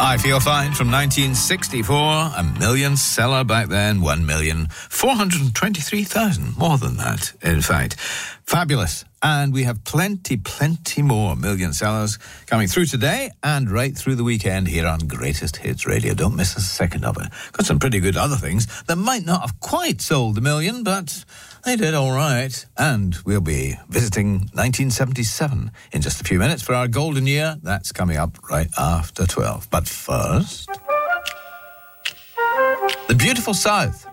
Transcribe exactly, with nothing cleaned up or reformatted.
I Feel Fine from nineteen sixty-four, a million seller back then, one million four hundred twenty-three thousand, more than that, in fact. Fabulous. And we have plenty, plenty more million sellers coming through today and right through the weekend here on Greatest Hits Radio. Don't miss a second of it. Got some pretty good other things that might not have quite sold a million, but they did all right. And we'll be visiting nineteen seventy-seven in just a few minutes for our golden year. That's coming up right after twelve. But first, the beautiful South